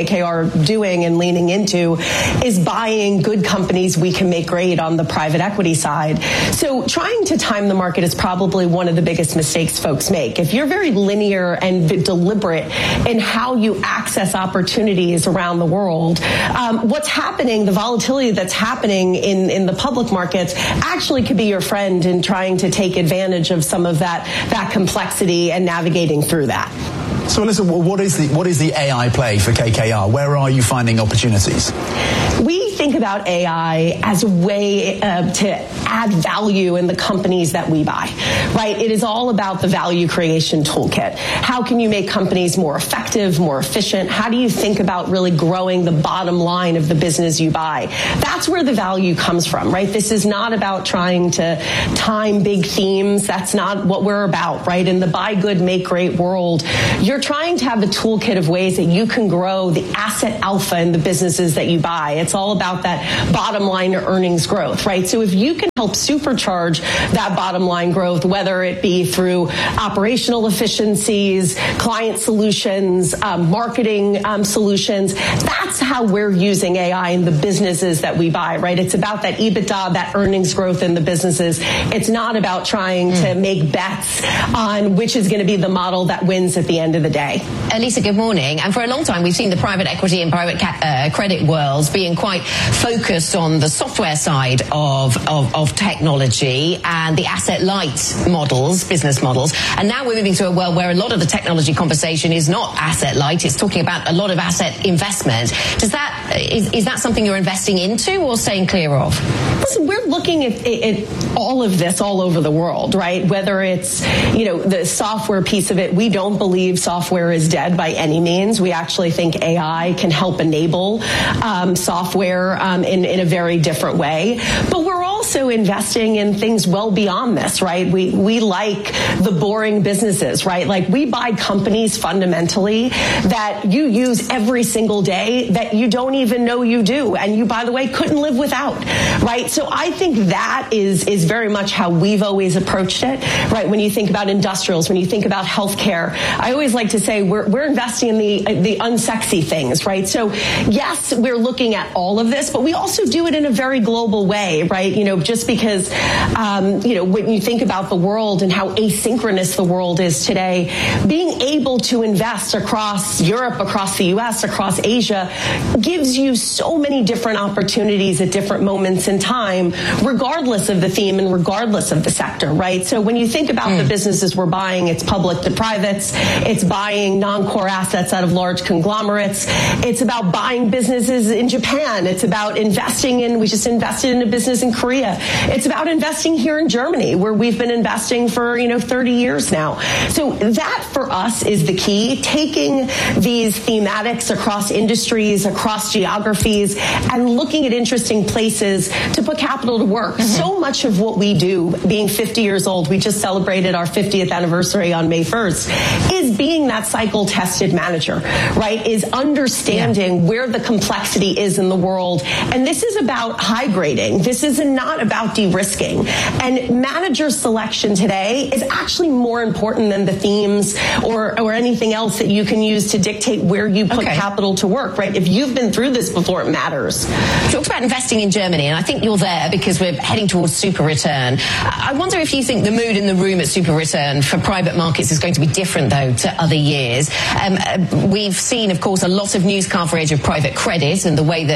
KKR doing and leaning into, is buying good companies we can make great on the private equity side. So trying to time the market is probably one of the biggest mistakes folks make. If you're very linear and deliberate in how you access opportunities around the world, what's happening, the volatility that's happening in the public markets actually could be your friend in trying to take advantage of some of that complexity and navigating through that.
So, listen, what is the AI play for KKR? Where are you finding opportunities?
We think about AI as a way to add value in the companies that we buy, right? It is all about the value creation toolkit. How can you make companies more effective, more efficient? How do you think about really growing the bottom line of the business you buy? That's where the value comes from, right? This is not about trying to time big themes. That's not what we're about, right? In the buy good, make great world, you're trying to have a toolkit of ways that you can grow the asset alpha in the businesses that you buy. It's all about that bottom line earnings growth, right? So if you can help supercharge that bottom line growth, whether it be through operational efficiencies, client solutions, marketing solutions, that's how we're using AI in the businesses that we buy, right? It's about that EBITDA, that earnings growth in the businesses. It's not about trying to make bets on which is going to be the model that wins at the end of the day.
Lisa, good morning. And for a long time, we've seen the private equity and private credit worlds being quite focused on the software side of technology and the asset light models, business models. And now we're moving to a world where a lot of the technology conversation is not asset light. It's talking about a lot of asset investment. Is that something you're investing into or staying clear of?
Listen, we're looking at all of this all over the world, right? Whether it's, the software piece of it, we don't believe software is dead by any means. We actually think AI can help enable software in a very different way. But we're also investing in things well beyond this, right? We like the boring businesses, right? Like we buy companies fundamentally that you use every single day that you don't even know you do. And you, by the way, couldn't live without, right? So I think that is very much how we've always approached it, right? When you think about industrials, when you think about healthcare, I always like to say we're investing in the unsexy things, right? So yes, we're looking at all of this, but we also do it in a very global way, right? Just because, when you think about the world and how asynchronous the world is today, being able to invest across Europe, across the US, across Asia gives you so many different opportunities at different moments in time, regardless of the theme and regardless of the sector, right? So when you think about the businesses we're buying, it's public to privates, it's buying non-core assets out of large conglomerates, it's about buying businesses in Japan, it's about we just invested in a business in Korea, it's about investing here in Germany, where we've been investing for 30 years now. So that for us is the key, taking these thematics across industries, across geographies, and looking at interesting places to put capital to work. So much of what we do, being 50 years old, we just celebrated our 50th anniversary on May 1st, is being that cycle-tested manager, right? Is understanding where the complexity is in the world. And this is about high grading. This is not about de-risking. And manager selection today is actually more important than the themes or anything else that you can use to dictate where you put capital to work, right? If you've been through this before, it matters.
You talked about investing in Germany, and I think you're there because we're heading towards super return. I wonder if you think the mood in the room at super return for private markets is going to be different, though, to other years. We've seen, of course, a lot of news coverage of private credit and the way that various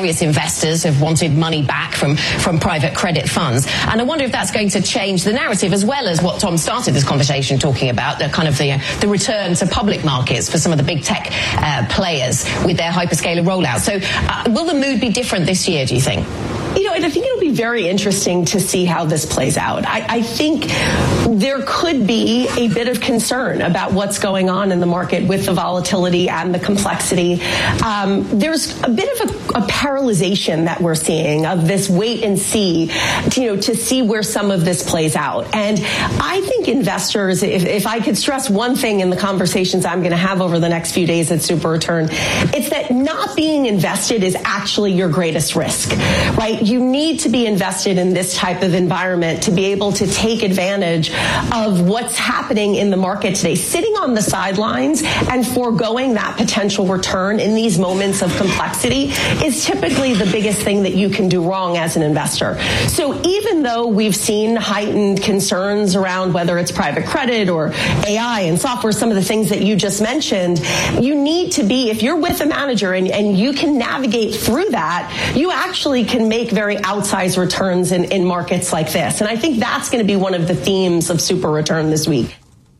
various investors have wanted money back from private credit funds. And I wonder if that's going to change the narrative, as well as what Tom started this conversation talking about, the kind of the return to public markets for some of the big tech players with their hyperscaler rollout. So will the mood be different this year, do you think?
And I think it'll be very interesting to see how this plays out. I think there could be a bit of concern about what's going on in the market with the volatility and the complexity. There's a bit of a paralyzation that we're seeing of this wait and see, to see where some of this plays out. And I think investors, if I could stress one thing in the conversations I'm going to have over the next few days at Super Return, it's that not being invested is actually your greatest risk, right? You need to be invested in this type of environment to be able to take advantage of what's happening in the market today. Sitting on the sidelines and foregoing that potential return in these moments of complexity is typically the biggest thing that you can do wrong as an investor. So even though we've seen heightened concerns around whether it's private credit or AI and software, some of the things that you just mentioned, you need to be, if you're with a manager and you can navigate through that, you actually can make very outsized returns in markets like this. And I think that's going to be one of the themes of Super Return this week.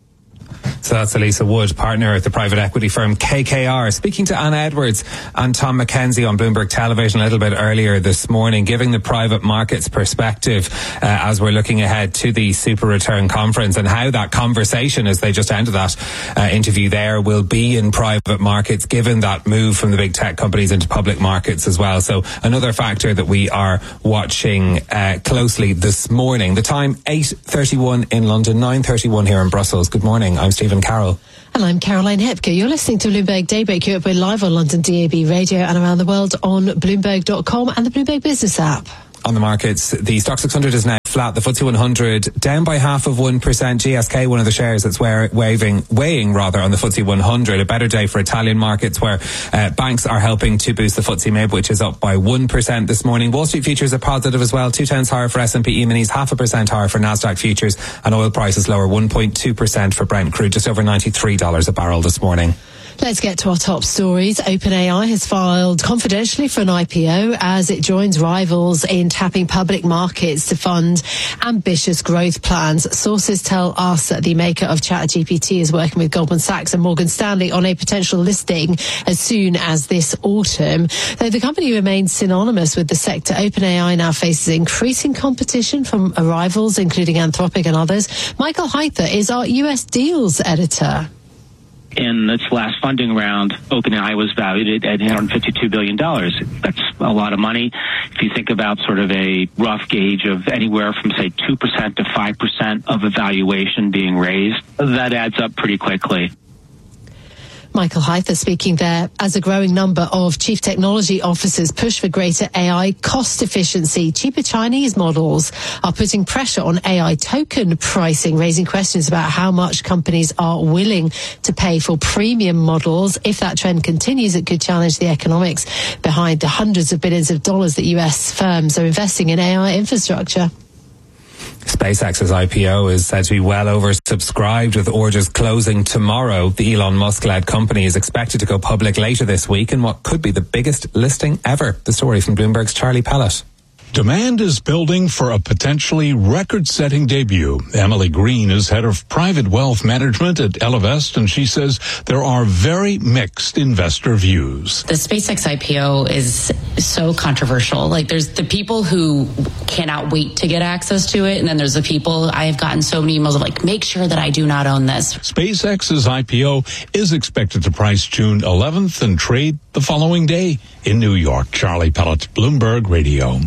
So that's Elisa Wood, partner at the private equity firm KKR, speaking to Anna Edwards and Tom McKenzie on Bloomberg Television a little bit earlier this morning, giving the private markets perspective as we're looking ahead to the Super Return conference, and how that conversation, as they just ended that interview there, will be in private markets, given that move from the big tech companies into public markets as well. So another factor that we are watching closely this morning. The time 8:31 in London, 9:31 here in Brussels. Good morning. I'm Stephen Carroll.
And I'm Caroline Hepker. You're listening to Bloomberg Daybreak Europe. We're live on London DAB radio and around the world on Bloomberg.com and the Bloomberg Business app.
On the markets, the Stoxx 600 is now flat. The FTSE 100 down by 0.5%. GSK, one of the shares that's weighing on the FTSE 100. A better day for Italian markets, where banks are helping to boost the FTSE MIB, which is up by 1% this morning. Wall Street futures are positive as well. 0.2 higher for S&P E-minis, 0.5% higher for Nasdaq futures, and oil prices lower 1.2% for Brent crude, just over $93 a barrel this morning.
Let's get to our top stories. OpenAI has filed confidentially for an IPO as it joins rivals in tapping public markets to fund ambitious growth plans. Sources tell us that the maker of ChatGPT is working with Goldman Sachs and Morgan Stanley on a potential listing as soon as this autumn. Though the company remains synonymous with the sector, OpenAI now faces increasing competition from rivals, including Anthropic and others. Michael Heither is our US deals editor.
In its last funding round, OpenAI was valued at $152 billion. That's a lot of money. If you think about sort of a rough gauge of anywhere from, say, 2% to 5% of a valuation being raised, that adds up pretty quickly.
Michael Heither speaking there as a growing number of chief technology officers push for greater AI cost efficiency. Cheaper Chinese models are putting pressure on AI token pricing, raising questions about how much companies are willing to pay for premium models. If that trend continues, it could challenge the economics behind the hundreds of billions of dollars that US firms are investing in AI infrastructure.
SpaceX's IPO is said to be well oversubscribed, with orders closing tomorrow. The Elon Musk-led company is expected to go public later this week in what could be the biggest listing ever. The story from Bloomberg's Charlie Pellet.
Demand is building for a potentially record-setting debut. Emily Green is head of private wealth management at Ellevest, and she says there are very mixed investor views.
The SpaceX IPO is so controversial. Like, there's the people who cannot wait to get access to it, and then there's the people, I have gotten so many emails of like, make sure that I do not own this.
SpaceX's IPO is expected to price June 11th and trade the following day in New York. Charlie Pellet, Bloomberg Radio.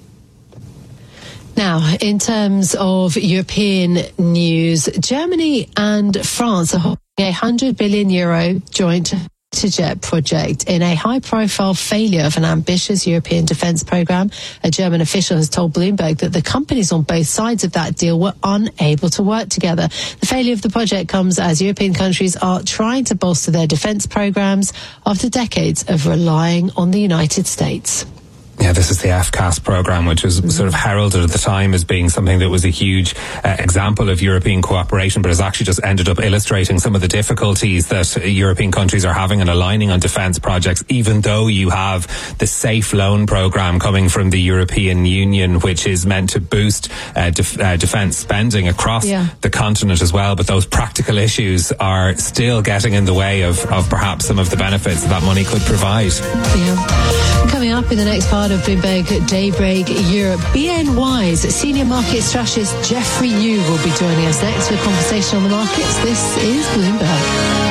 Now, in terms of European news, Germany and France are holding a €100 billion joint jet project in a high-profile failure of an ambitious European defence programme. A German official has told Bloomberg that the companies on both sides of that deal were unable to work together. The failure of the project comes as European countries are trying to bolster their defence programmes after decades of relying on the United States.
this is the FCAS program, which was sort of heralded at the time as being something that was a huge example of European cooperation, but has actually just ended up illustrating some of the difficulties that European countries are having in aligning on defence projects, even though you have the Safe Loan program coming from the European Union, which is meant to boost defence spending across the continent as well. But those practical issues are still getting in the way of perhaps some of the benefits that money could provide.
Yeah. Coming up in the next part of Bloomberg Daybreak Europe, BNY's senior market strategist Jeffrey Yu will be joining us next for a conversation on the markets. This is Bloomberg.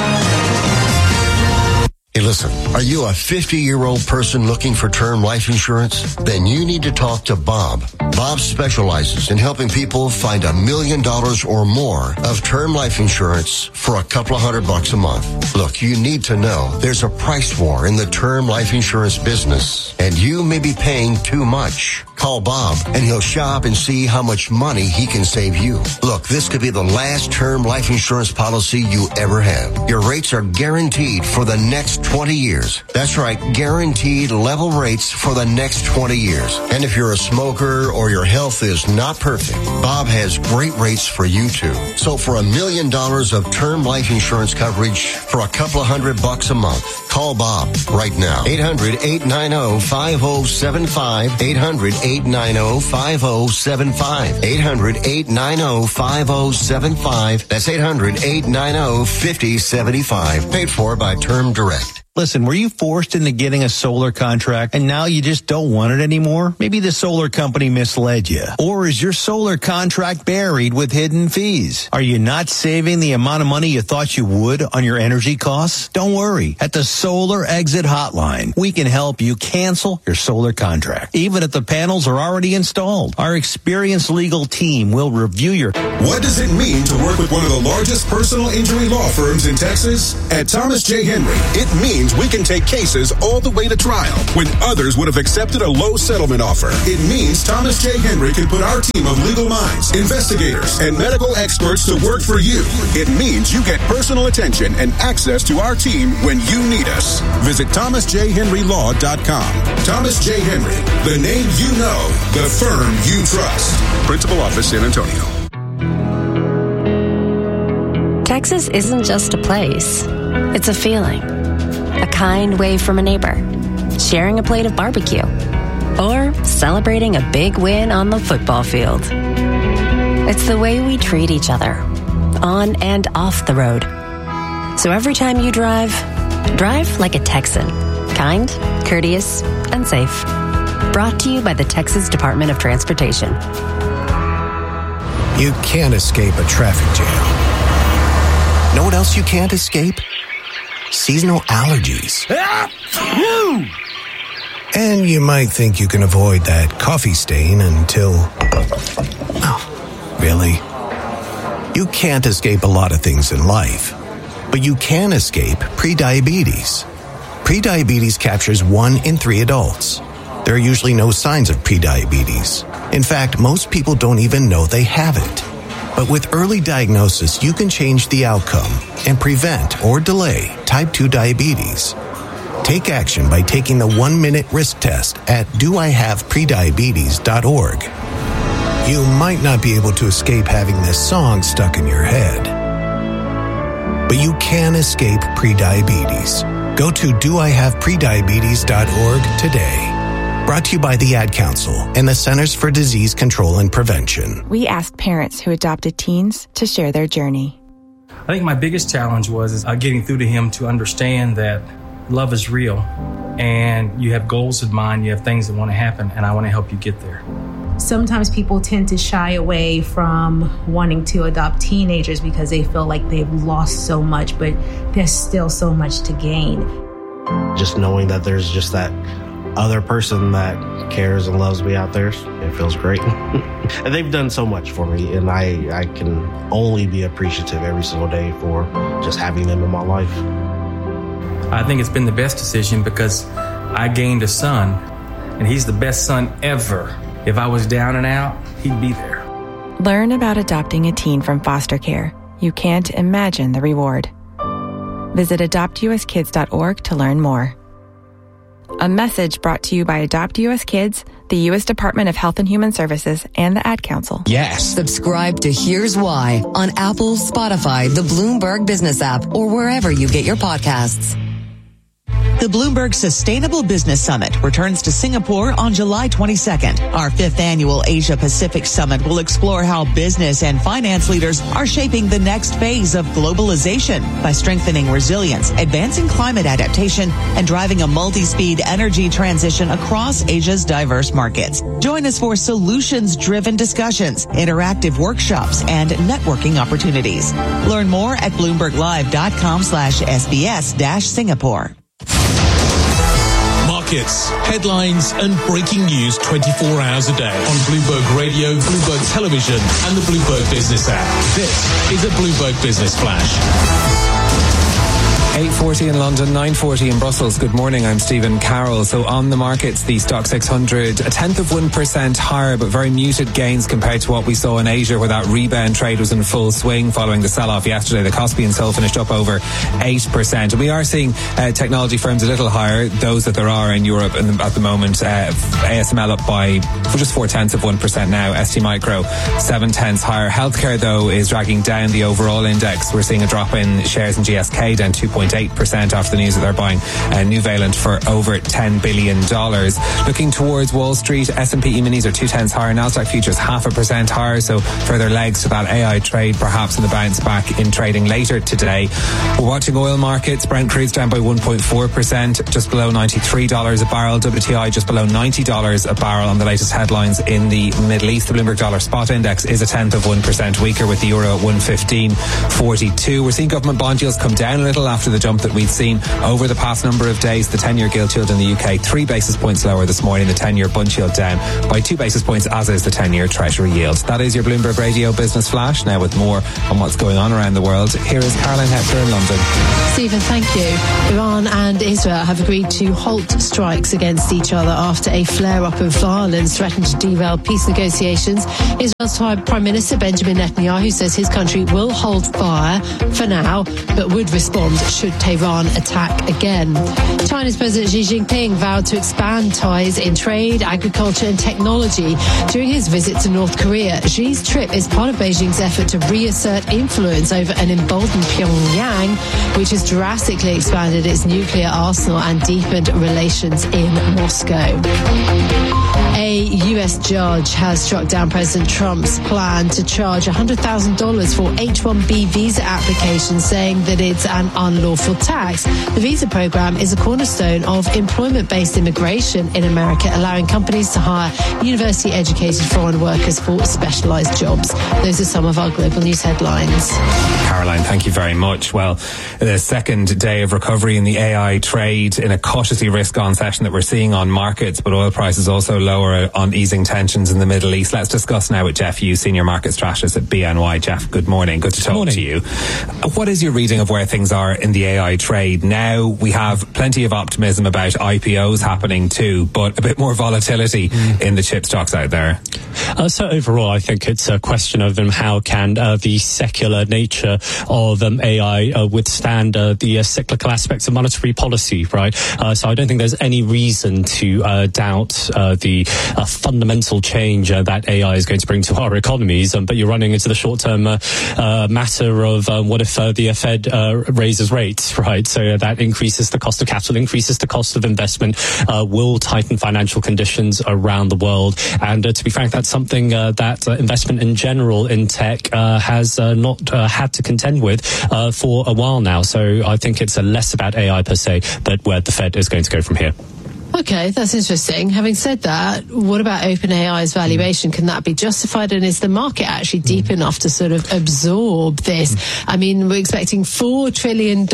Hey, listen, are you a 50-year-old person looking for term life insurance? Then you need to talk to Bob. Bob specializes in helping people find $1 million or more of term life insurance for a couple of $100 a month. Look, you need to know there's a price war in the term life insurance business, and you may be paying too much. Call Bob, and he'll shop and see how much money he can save you. Look, this could be the last term life insurance policy you ever have. Your rates are guaranteed for the next 20 years. That's right, guaranteed level rates for the next 20 years. And if you're a smoker or your health is not perfect, Bob has great rates for you too. So for $1 million of term life insurance coverage for a couple of $100 a month, call Bob right now. 800-890-5075. 800-890-5075. 800-890-5075. That's 800-890-5075. Paid for by Term Direct.
Listen, were you forced into getting a solar contract and now you just don't want it anymore? Maybe the solar company misled you. Or is your solar contract buried with hidden fees? Are you not saving the amount of money you thought you would on your energy costs? Don't worry. At the Solar Exit Hotline, we can help you cancel your solar contract, even if the panels are already installed. Our experienced legal team will review your...
What does it mean to work with one of the largest personal injury law firms in Texas? At Thomas J. Henry, it means we can take cases all the way to trial when others would have accepted a low settlement offer. It means Thomas J. Henry can put our team of legal minds, investigators, and medical experts to work for you. It means you get personal attention and access to our team when you need us. Visit ThomasJHenryLaw.com. Thomas J. Henry, the name you know, the firm you trust. Principal Office, San Antonio.
Texas isn't just a place. It's a feeling. A kind wave from a neighbor. Sharing a plate of barbecue. Or celebrating a big win on the football field. It's the way we treat each other. On and off the road. So every time you drive like a Texan. Kind, courteous, and safe. Brought to you by the Texas Department of Transportation.
You can't escape a traffic jam. Know what else you can't escape? Seasonal allergies. And you might think you can avoid that coffee stain until... Oh, really? You can't escape a lot of things in life, but you can escape prediabetes. Prediabetes captures 1 in 3 adults. There are usually no signs of prediabetes. In fact, most people don't even know they have it. But with early diagnosis, you can change the outcome and prevent or delay type 2 diabetes. Take action by taking the 1-minute risk test at doihaveprediabetes.org. You might not be able to escape having this song stuck in your head, but you can escape prediabetes. Go to doihaveprediabetes.org today. Brought to you by the Ad Council and the Centers for Disease Control and Prevention.
We asked parents who adopted teens to share their journey.
I think my biggest challenge was getting through to him to understand that love is real and you have goals in mind, you have things that want to happen, and I want to help you get there.
Sometimes people tend to shy away from wanting to adopt teenagers because they feel like they've lost so much, but there's still so much to gain.
Just knowing that there's just that other person that cares and loves me out there, it feels great. And they've done so much for me, and I can only be appreciative every single day for just having them in my life.
I think it's been the best decision because I gained a son, and he's the best son ever. If I was down and out, he'd be there.
Learn about adopting a teen from foster care. You can't imagine the reward. Visit adoptuskids.org to learn more. A message brought to you by Adopt US Kids, the U.S. Department of Health and Human Services, and the Ad Council.
Yes. Subscribe to Here's Why on Apple, Spotify, the Bloomberg Business app, or wherever you get your podcasts.
The Bloomberg Sustainable Business Summit returns to Singapore on July 22nd. Our 5th annual Asia Pacific Summit will explore how business and finance leaders are shaping the next phase of globalization by strengthening resilience, advancing climate adaptation, and driving a multi-speed energy transition across Asia's diverse markets. Join us for solutions-driven discussions, interactive workshops, and networking opportunities. Learn more at bloomberglive.com/SBS-Singapore.
Markets, headlines, and breaking news 24 hours a day on Bloomberg Radio, Bloomberg Television, and the Bloomberg Business app. This is a Bloomberg Business Flash.
8:40 in London, 9:40 in Brussels. Good morning, I'm Stephen Carroll. So on the markets, the Stock 600, 1/10% higher, but very muted gains compared to what we saw in Asia, where that rebound trade was in full swing following the sell-off yesterday. The Kospi and Seoul finished up over 8%. And we are seeing technology firms a little higher, those that there are in Europe at the moment. ASML up by just 0.4% now. ST Micro 0.7 higher. Healthcare, though, is dragging down the overall index. We're seeing a drop in shares in GSK, down 2.8% after the news that they're buying Nuvalent for over $10 billion. Looking towards Wall Street, S&P E-minis are 0.2 higher. Nasdaq futures 0.5% higher, so further legs to that AI trade, perhaps in the bounce back in trading later today. We're watching oil markets. Brent crude's down by 1.4%, just below $93 a barrel. WTI just below $90 a barrel on the latest headlines in the Middle East. The Bloomberg Dollar Spot Index is 0.1% weaker, with the euro at 115.42. We're seeing government bond yields come down a little after the jump that we've seen over the past number of days. The 10-year gilt yield in the UK 3 basis points lower this morning. The 10-year bund yield down by 2 basis points, as is the 10-year Treasury yield. That is your Bloomberg Radio Business Flash. Now with more on what's going on around the world, here is Caroline Hepler in London.
Stephen, thank you. Iran and Israel have agreed to halt strikes against each other after a flare-up of violence threatened to derail peace negotiations. Israel's Prime Minister Benjamin Netanyahu says his country will hold fire for now, but would respond should Tehran attack again. China's President Xi Jinping vowed to expand ties in trade, agriculture and technology during his visit to North Korea. Xi's trip is part of Beijing's effort to reassert influence over an emboldened Pyongyang, which has drastically expanded its nuclear arsenal and deepened relations in Moscow. A U.S. judge has struck down President Trump's plan to charge $100,000 for H-1B visa applications, saying that it's an unlawful tax. The visa program is a cornerstone of employment-based immigration in America, allowing companies to hire university-educated foreign workers for specialized jobs. Those are some of our global news headlines.
Caroline, thank you very much. Well, the second day of recovery in the AI trade in a cautiously risk-on session that we're seeing on markets, but oil prices also lower on easing tensions in the Middle East. Let's discuss now with Jeff Yu, Senior Market Strategist at BNY. Jeff, good morning. Good to talk to you. What is your reading of where things are in the AI trade now? We have plenty of optimism about IPOs happening too, but a bit more volatility in the chip stocks out there.
So overall, I think it's a question of how can the secular nature of AI withstand the cyclical aspects of monetary policy, right? So I don't think there's any reason to doubt the fundamental change that AI is going to bring to our economies. But you're running into the short-term matter of what if the Fed raises rates, right? So that increases the cost of capital, increases the cost of investment, will tighten financial conditions around the world. And to be frank, that's something that investment in general in tech has not had to contend with for a while now. So I think it's less about AI per se, but where the Fed is going to go from here.
Okay, that's interesting. Having said that, what about OpenAI's valuation? Can that be justified? And is the market actually deep enough to sort of absorb this? I mean, we're expecting $4 trillion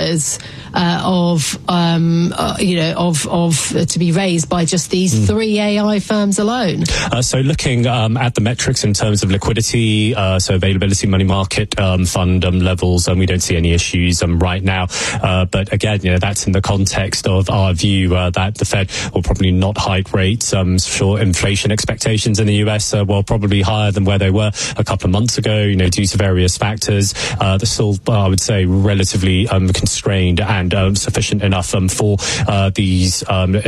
to be raised by just these three AI firms alone.
So looking at the metrics in terms of liquidity, so availability, money market fund levels, we don't see any issues right now. But again, that's in the context of our view that the Fed will probably not hike rates. Sure, inflation expectations in the US are probably higher than where they were a couple of months ago, due to various factors. They're still, I would say, relatively constrained and sufficient enough for these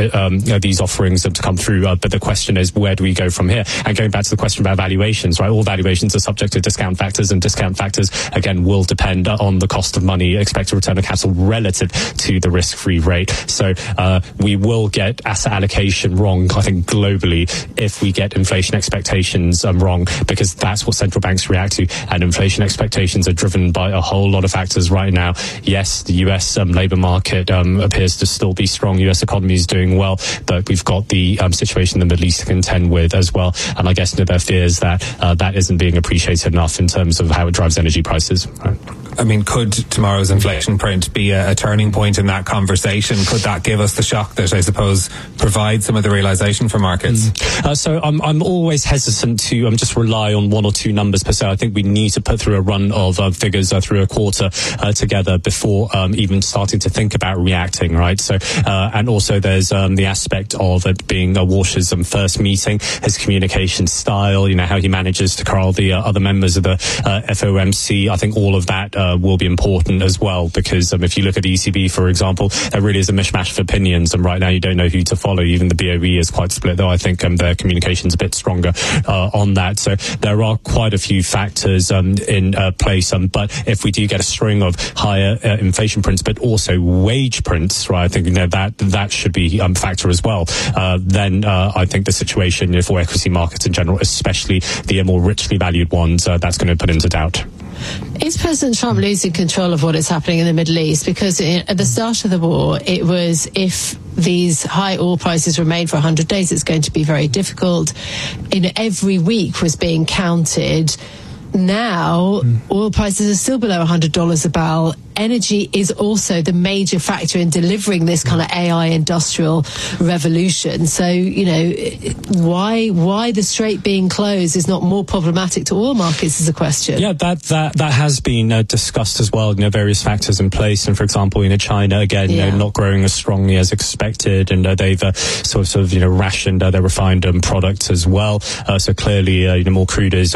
offerings to come through. But the question is, where do we go from here? And going back to the question about valuations, right? All valuations are subject to discount factors, and discount factors, again, will depend on the cost of money, expected return of capital relative to the risk-free rate. So we will get asset allocation wrong, I think, globally, if we get inflation expectations wrong, because that's what central banks react to. And inflation expectations are driven by a whole lot of factors right now. Yes, the US labour market appears to still be strong. US economy is doing well, but we've got the situation in the Middle East to contend with as well. And I guess there fears that that isn't being appreciated enough in terms of how it drives energy prices. Right.
I mean, could tomorrow's inflation print be a turning point in that conversation? Could that give us the shock that, I suppose, provides some of the realisation for markets?
So I'm always hesitant to just rely on one or two numbers per se. I think we need to put through a run of figures through a quarter together before even starting to think about reacting, right? So, and also there's the aspect of it being Walsh's first meeting, his communication style, how he manages to corral the other members of the FOMC. I think all of that will be important as well, because if you look at the ECB, for example, there really is a mishmash of opinions, and right now you don't know who to follow. Even the BOE is quite split, though I think their communication's a bit stronger on that. So there are quite a few factors in place, but if we do get a string of higher inflation prints, but also wage prints, right, I think that should be a factor as well. Then I think the situation for equity markets in general, especially the more richly valued ones, that's going to put into doubt.
Is President Trump losing control of what is happening in the Middle East? Because at the start of the war, it was, if these high oil prices remain for 100 days, it's going to be very difficult. Every week was being counted. Now, oil prices are still below $100 a barrel. Energy is also the major factor in delivering this kind of AI industrial revolution. So, why the strait being closed is not more problematic to oil markets is a question.
Yeah, that has been discussed as well. Various factors in place, and for example, China again, not growing as strongly as expected, and they've sort of rationed their refined products as well. So clearly, more crude is